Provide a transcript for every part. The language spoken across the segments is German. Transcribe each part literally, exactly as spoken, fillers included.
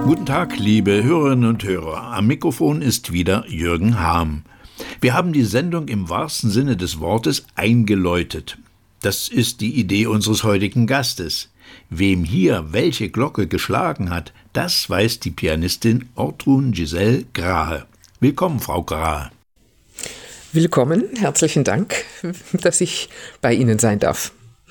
Guten Tag, liebe Hörerinnen und Hörer. Am Mikrofon ist wieder Jürgen Harm. Wir haben die Sendung im wahrsten Sinne des Wortes eingeläutet. Das ist die Idee unseres heutigen Gastes. Wem hier welche Glocke geschlagen hat, das weiß die Pianistin Ortrun Giselle Grahe. Willkommen, Frau Grahe. Willkommen, herzlichen Dank, dass ich bei Ihnen sein darf.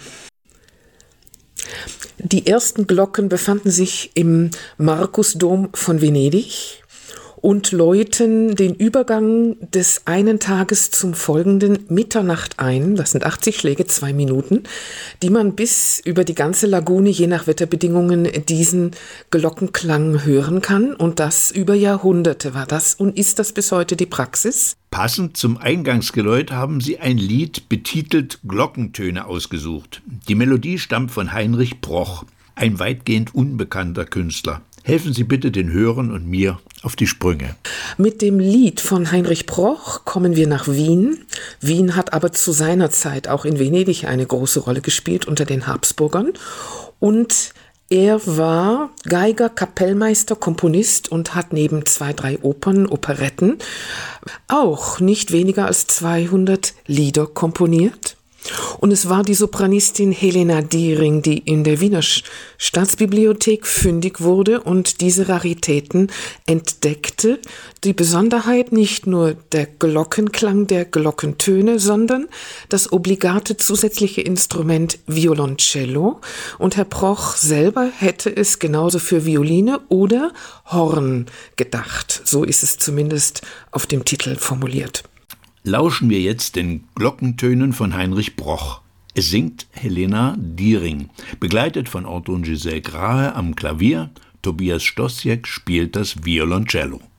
Die ersten Glocken befanden sich im Markusdom von Venedig und läuten den Übergang des einen Tages zum folgenden Mitternacht ein. Das sind achtzig Schläge, zwei Minuten, die man bis über die ganze Lagune, je nach Wetterbedingungen, diesen Glockenklang hören kann. Und das über Jahrhunderte war das und ist das bis heute die Praxis. Passend zum Eingangsgeläut haben Sie ein Lied betitelt Glockentöne ausgesucht. Die Melodie stammt von Heinrich Broch, ein weitgehend unbekannter Künstler. Helfen Sie bitte den Hörern und mir auf die Sprünge. Mit dem Lied von Heinrich Broch kommen wir nach Wien. Wien hat aber zu seiner Zeit auch in Venedig eine große Rolle gespielt unter den Habsburgern. Und er war Geiger, Kapellmeister, Komponist und hat neben zwei, drei Opern, Operetten auch nicht weniger als zweihundert Lieder komponiert. Und es war die Sopranistin Helena Diering, die in der Wiener Staatsbibliothek fündig wurde und diese Raritäten entdeckte. Die Besonderheit nicht nur der Glockenklang der Glockentöne, sondern das obligate zusätzliche Instrument Violoncello. Und Herr Broch selber hätte es genauso für Violine oder Horn gedacht. So ist es zumindest auf dem Titel formuliert. Lauschen wir jetzt den Glockentönen von Heinrich Broch. Es singt Helena Diering, begleitet von Ortrun Giselle Grahe am Klavier. Tobias Stosiek spielt das Violoncello.